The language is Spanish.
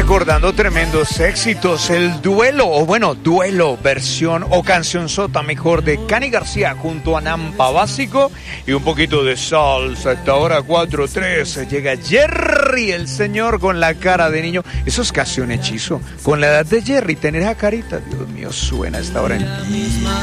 recordando tremendos éxitos. El duelo, o bueno, duelo, versión o cancionzota mejor de Cani García junto a Nampa Básico y un poquito de salsa. Hasta ahora 4-3 llega Jerry, el señor con la cara de niño. Eso es casi un hechizo. Con la edad de Jerry, tener esa carita, Dios mío, suena a esta hora en